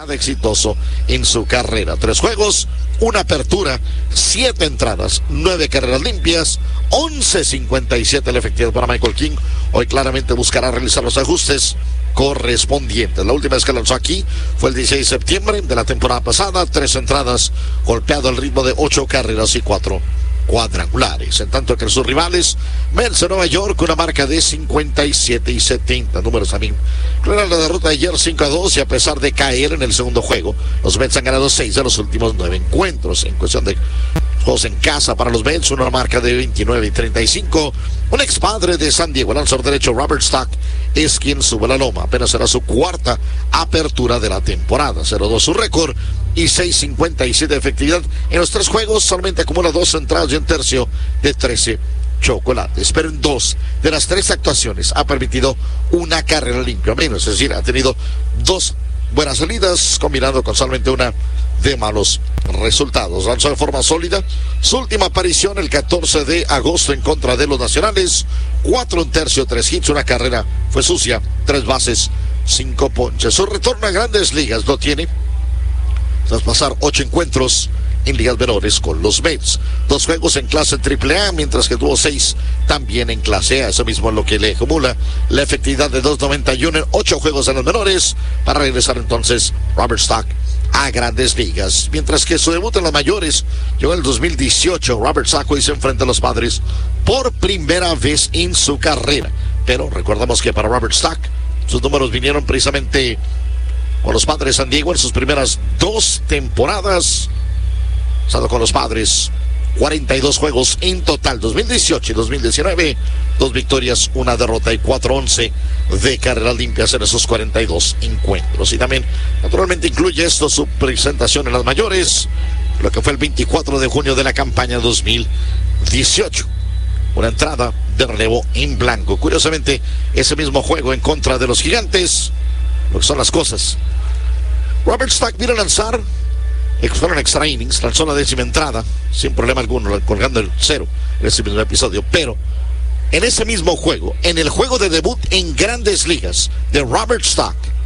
exitoso en su carrera. 3 juegos, una apertura, 7 entradas, 9 carreras limpias, 11.57 el efectivo para Michael King. Hoy claramente buscará realizar los ajustes correspondientes. La última vez que lanzó aquí fue el 16 de septiembre de la temporada pasada, 3 entradas, golpeado al ritmo de 8 carreras y 4 cuadrangulares, en tanto que sus rivales Mets de Nueva York una marca de 57-70, números también clara la derrota de ayer 5-2, y a pesar de caer en el segundo juego, los Mets han ganado 6 de los últimos 9 encuentros. En cuestión de juegos en casa para los Mets, una marca de 29-35. Un ex padre de San Diego, el lanzador derecho Robert Stock, es quien sube la loma. Apenas será su cuarta apertura de la temporada. 0-2 su récord y 6.57 de efectividad. En los 3 juegos solamente acumula 2 entradas y un tercio de 13 chocolates. Pero en 2 de las 3 actuaciones ha permitido una carrera limpia menos. Es decir, ha tenido 2 buenas salidas, combinando con solamente una de malos resultados. Lanzó de forma sólida su última aparición el 14 de agosto en contra de los Nacionales. 4 un tercio, 3 hits, una carrera fue sucia, 3 bases, 5 ponches. Su retorno a Grandes Ligas lo tiene tras pasar 8 encuentros en ligas menores con los Mets. 2 juegos en clase AAA, mientras que tuvo 6 también en clase A. Eso mismo es lo que le acumula la efectividad de 2.91 en 8 juegos en los menores, para regresar entonces Robert Stock a Grandes Ligas. Mientras que su debut en las mayores llegó en el 2018. Robert Stock hoy se enfrenta a los Padres por primera vez en su carrera. Pero recordamos que para Robert Stock sus números vinieron precisamente con los Padres de San Diego en sus primeras 2 temporadas. Estado con los Padres, 42 juegos en total, 2018 y 2019, 2 victorias, 1 derrota y 4-11 de carreras limpias en esos 42 encuentros. Y también, naturalmente, incluye esto su presentación en las mayores, lo que fue el 24 de junio de la campaña 2018. Una entrada de relevo en blanco. Curiosamente, ese mismo juego en contra de los Gigantes, lo que son las cosas. Robert Stock vino a lanzar, fueron extra innings, lanzó la 10ª entrada sin problema alguno, colgando el 0 en ese mismo episodio. Pero en ese mismo juego, en el juego de debut en Grandes Ligas de Robert Stock,